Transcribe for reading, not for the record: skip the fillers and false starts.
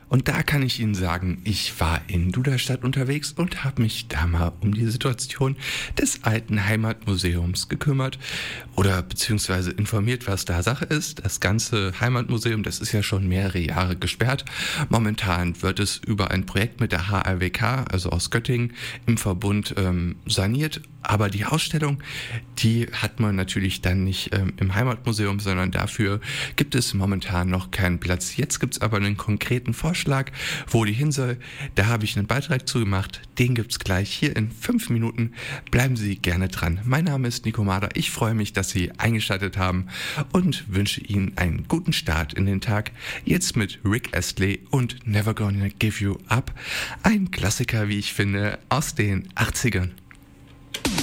Und da kann ich Ihnen sagen, ich war in Duderstadt unterwegs und habe mich da mal um die Situation des alten Heimatmuseums gekümmert oder beziehungsweise informiert, was da Sache ist. Das ganze Heimatmuseum, das ist ja schon mehrere Jahre gesperrt. Momentan wird es über ein Projekt mit der HRWK, also aus Göttingen, im Verbund saniert. Aber die Ausstellung, die hat man natürlich dann nicht im Heimatmuseum, sondern dafür gibt es momentan noch keinen Platz. Jetzt gibt es aber einen konkreten Vorschlag, wo die hin soll. Da habe ich einen Beitrag zu gemacht. Den gibt es gleich hier in 5 Minuten. Bleiben Sie gerne dran. Mein Name ist Nico Mader. Ich freue mich, dass Sie eingeschaltet haben und wünsche Ihnen einen guten Start in den Tag. Jetzt mit Rick Astley und Never Gonna Give You Up. Ein Klassiker, wie ich finde, aus den 80ern.